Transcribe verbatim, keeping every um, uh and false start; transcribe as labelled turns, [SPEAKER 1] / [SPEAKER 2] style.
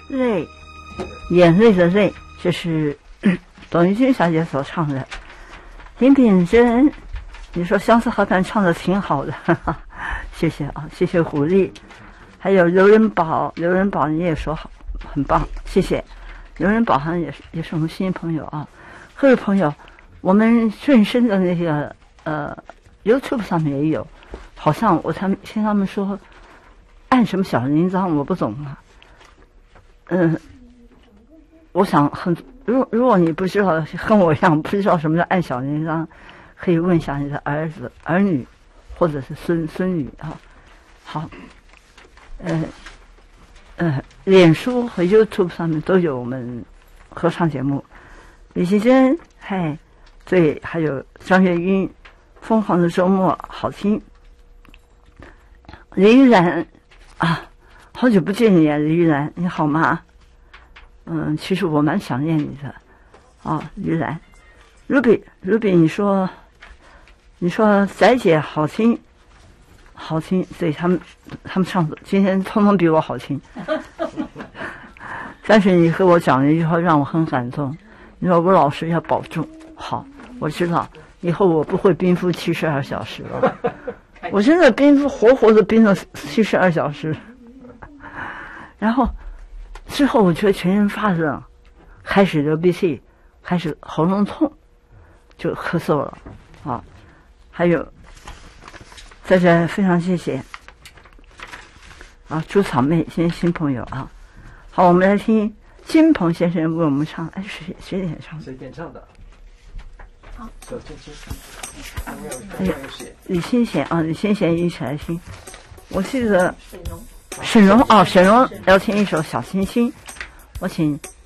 [SPEAKER 1] 泪，眼泪的泪，这是董玉君小姐所唱的。林秉真，你说《相思河畔》唱的挺好的，哈哈，谢谢啊，谢谢鼓励。还有刘仁宝，刘仁宝你也说好，很棒，谢谢。刘仁宝好像也是也是我们新朋友啊，各位朋友，我们正声的那个呃 YouTube 上面也有，好像我他们听他们说按什么小铃铛，我不懂啊。嗯，我想很，如如果你不知道，跟我一样不知道什么叫按小铃铛，可以问一下你的儿子、儿女，或者是孙孙女啊。好，呃，呃，脸书和 YouTube 上面都有我们合唱节目。李希珍，嗨，对，还有张月晕，《疯狂的周末》好听。林依然啊，好久不见你啊，林依然，你好吗？嗯，其实我蛮想念你的。啊，依然 ，Ruby Ruby， 你说，你说仔姐好听。好听，对他们，他们唱的今天通通比我好听。但是你和我讲了一句话，让我很感动。你说吴老师要保重，好，我知道以后我不会冰敷七十二小时了。我真的冰敷活活的冰了七十二小时，然后之后我觉得全身发热，开始流鼻涕，开始喉咙痛，就咳嗽了啊，还有。在这非常谢谢啊，朱草妹，新新朋友啊。好，我们来听金鹏先生为我们唱，哎，谁谁点唱？
[SPEAKER 2] 谁点唱的？
[SPEAKER 3] 好，
[SPEAKER 2] 有这这，
[SPEAKER 1] 还有李新贤啊，李新贤一起来听。我记得沈荣，沈荣啊，沈荣要听一首《小星星》，我请